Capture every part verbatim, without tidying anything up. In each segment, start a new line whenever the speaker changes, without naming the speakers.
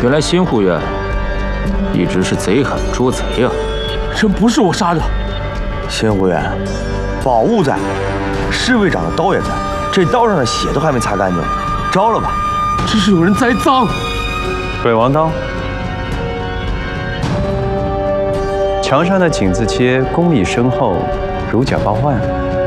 原来新护院一直是贼喊捉贼啊！
人不是我杀的。
新护院，宝物在，侍卫长的刀也在，这刀上的血都还没擦干净，招了吧？
这是有人栽赃。
鬼王刀，墙上的井字切功力深厚，如假包换。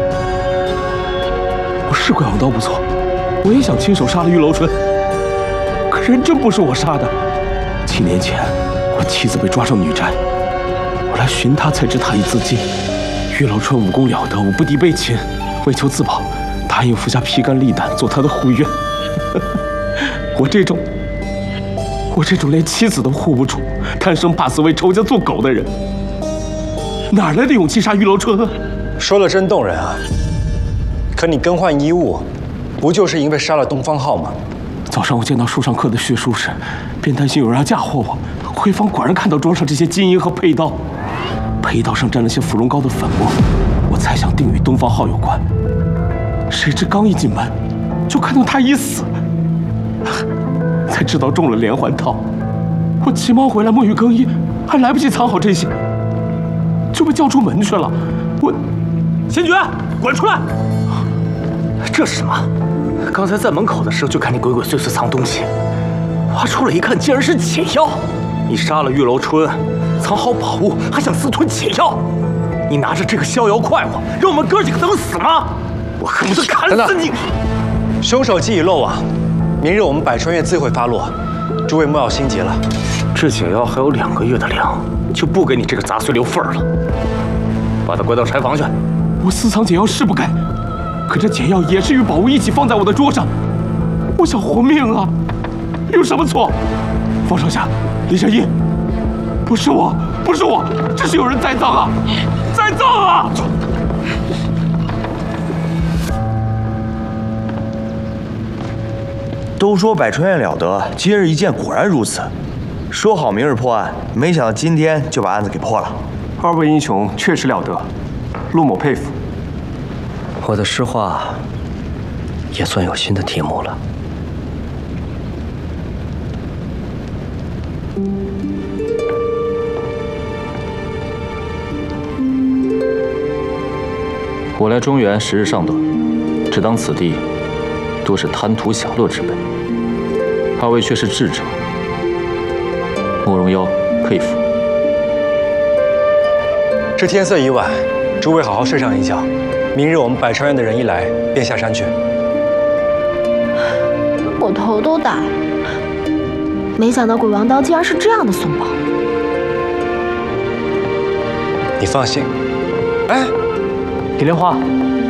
我是鬼王刀不错，我也想亲手杀了玉楼春，可人真不是我杀的。七年前，我妻子被抓上女宅，我来寻她，才知她已自尽。玉楼春武功了得，我不敌被擒，为求自保，答应服下披肝沥胆做她的护院。我这种，我这种连妻子都护不住，贪生怕死为仇家做狗的人，哪来的勇气杀玉楼春啊？
说了真动人啊！可你更换衣物，不就是因为杀了东方浩吗？
早上我见到树上刻的血书时，便担心有人要嫁祸我。回房果然看到桌上这些金银和佩刀，佩刀上沾了些芙蓉膏的粉末，我猜想定与东方浩有关。谁知刚一进门，就看到他已死，才知道中了连环套。我急忙回来沐浴更衣，还来不及藏好这些，就被叫出门去了。我，仙爵，滚出来！
这是什么？刚才在门口的时候就看你鬼鬼祟祟藏东西，挖出来一看，竟然是解药！你杀了玉楼春，藏好宝物，还想私吞解药？你拿着这个逍遥快活，让我们哥几个等死吗？我恨不得砍死你！
凶手既已漏网，明日我们百川院自会发落，诸位莫要心急了。
这解药还有两个月的粮，就不给你这个杂碎留份儿了。把他关到柴房去。
我私藏解药是不该。可这解药也是与宝物一起放在我的桌上，我想活命啊，有什么错？方少侠，李神医，不是我，不是我，这是有人栽赃啊，栽赃啊！
都说百川院了得，今日一见果然如此。说好明日破案，没想到今天就把案子给破了。
二位英雄确实了得，陆某佩服。
我的诗画也算有新的题目了。
我来中原时日尚短，只当此地多是贪图享乐之辈。二位却是智者，慕容妖佩服。
这天色已晚，诸位好好睡上一觉。明日我们百川院的人一来，便下山去。
我头都大了，没想到鬼王刀竟然是这样的松绑。
你放心。哎，
李莲花，